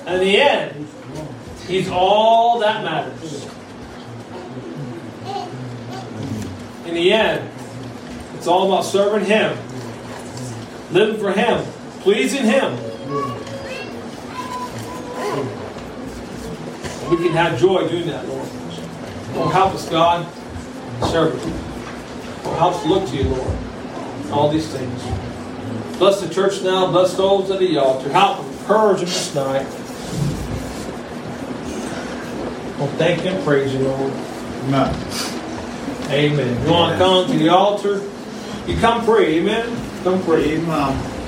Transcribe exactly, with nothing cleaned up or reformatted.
In the end, He's all that matters. In the end, it's all about serving Him, living for Him, pleasing Him. We can have joy doing that, Lord. Lord, help us, God. Serve you. Lord, help us look to you, Lord. All these things. Bless the church now. Bless those at the altar. Help them. Encourage them this night. Well, thank you and praise you, Lord. Amen. Amen. You want to come to the altar? You come pray. Amen. Come pray. Amen.